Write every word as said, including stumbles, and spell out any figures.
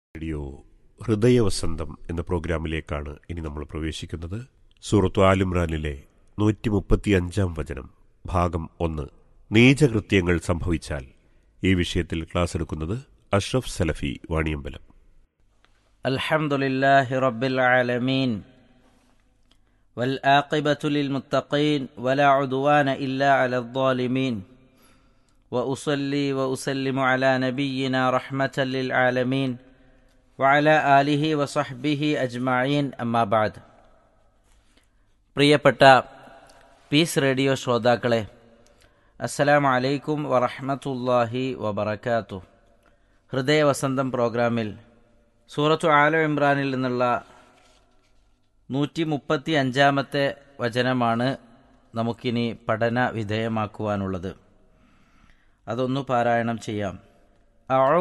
Radio ഹൃദയവസന്തം എന്ന പ്രോഗ്രാമിലേക്കാണ് ഇനി നമ്മൾ പ്രവേശിക്കുന്നത്. സൂറത്തു ആലിമ്രാനിലെ നൂറ്റി മുപ്പത്തി അഞ്ചാം വചനം ഭാഗം ഒന്ന്, നീചകൃത്യങ്ങൾ സംഭവിച്ചാൽ. ഈ വിഷയത്തിൽ ക്ലാസ് എടുക്കുന്നത് അഷ്റഫ് സലഫി വാണിയമ്പലം. അൽഹംദുലില്ലാഹി റബ്ബിൽ ആലമീൻ വൽ ആഖിബത്തു ലിൽ മുത്തഖീൻ വലാ ഉദ്വാന ഇല്ലാ അലൽ ളാലിമീൻ വഉസല്ലി വഉസല്ലിമു അലാ നബിയ്യിനാ റഹ്മത്തൻ ലിൽ ആലമീൻ വഅലാ ആലിഹി വസഹ്ബിഹി അജ്മഈൻ. അമ്മാ ബഅദ്. പ്രിയപ്പെട്ട പീസ് റേഡിയോ ശ്രോതാക്കളെ, അസ്സലാമു അലൈക്കും വറഹ്മത്തുള്ളാഹി വബറകാതുഹു. ഹൃദയവസന്തം പ്രോഗ്രാമിൽ സൂറത്തു ആല ഇമ്രാനിൽ നിന്നുള്ള നൂറ്റി മുപ്പത്തി അഞ്ചാമത്തെ വചനമാണ് നമുക്കിനി പഠന വിധേയമാക്കുവാനുള്ളത്. അതൊന്നു പാരായണം ചെയ്യാം.